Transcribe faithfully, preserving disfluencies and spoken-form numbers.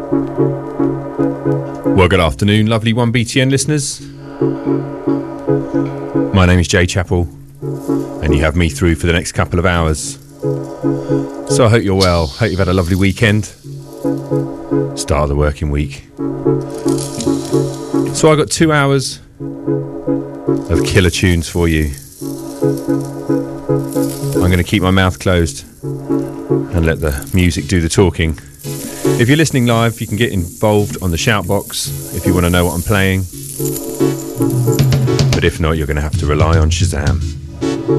Well, good afternoon, lovely one B T N listeners. My name is Jay Chappell, and you have me through for the next couple of hours. So I hope you're well. Hope you've had a lovely weekend. Start of the working week. So I got two hours of killer tunes for you. I'm going to keep my mouth closed and let the music do the talking. If you're listening live, you can get involved on the shout box if you want to know what I'm playing. But if not, you're going to have to rely on Shazam.